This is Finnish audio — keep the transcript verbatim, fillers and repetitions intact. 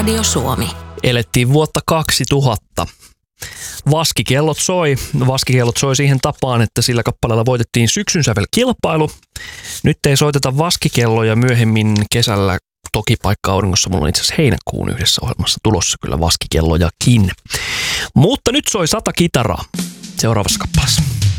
Radio Suomi. Elettiin vuotta kaksituhatta. Vaskikellot soi. Vaskikellot soi siihen tapaan, että sillä kappaleella voitettiin syksyn sävelkilpailu. Nyt ei soiteta vaskikelloja myöhemmin kesällä. Toki paikka auringossa, mulla on itse asiassa heinäkuun yhdessä ohjelmassa tulossa kyllä vaskikellojakin. Mutta nyt soi sata kitaraa seuraavassa kappaleessa.